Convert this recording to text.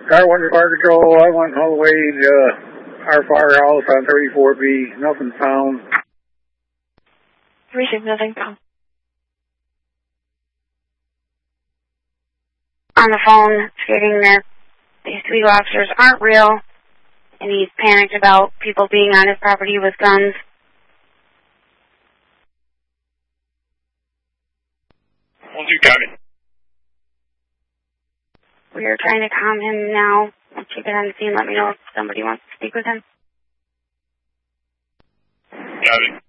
Car 1 Fire Control, I went all the way to our firehouse on 34B. Nothing found. Received, nothing found. On the phone, stating that these two officers aren't real, and he's panicked about people being on his property with guns. We'll do copy. We are trying to calm him now. Once you get on the scene, let me know if somebody wants to speak with him. Copy.